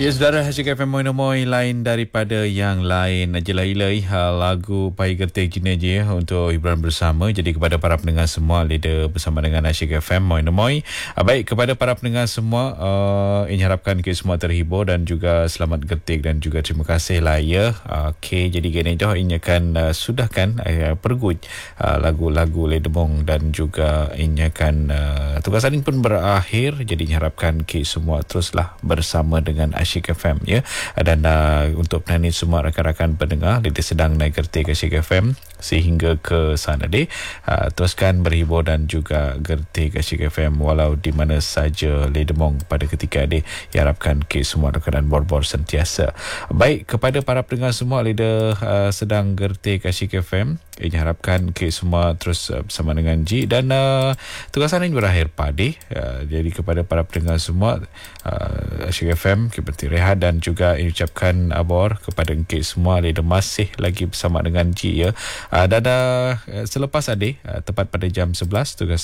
Ya, saudara, Asyik FM Moy lain daripada yang lain. Jelai-jelai lagu Pai Getik Jina je untuk hiburan bersama. Jadi kepada para pendengar semua, leader bersama dengan Asyik FM Moy. Baik, kepada para pendengar semua, ini harapkan kita semua terhibur dan juga selamat getik dan juga terima kasih lah ya. Okey, jadi gini dah, ini akan sudahkan pergut lagu-lagu Ledemong dan juga ini akan tugasan ini pun berakhir. Jadi ini harapkan kita semua teruslah bersama dengan Asyik FM ya. Dan untuk penyanyi semua rakan-rakan pendengar, dia sedang naik gertik Asyik FM sehingga ke sana deh. Teruskan berhibur dan juga gertik Asyik FM walau di mana saja Ledemong pada ketika ini. Harapkan kita semua rakan bor-bor sentiasa. Baik, kepada para pendengar semua, leader sedang gertik Asyik FM, ini harapkan kita semua terus bersama dengan Ji dan tugasan ini berakhir padi. Jadi kepada para pendengar semua Asyik FM, kita berhenti rehat dan juga ucapkan abor kepada kita semua, leader masih lagi bersama dengan Ji ya. Dan selepas adik tepat pada jam 11 tugas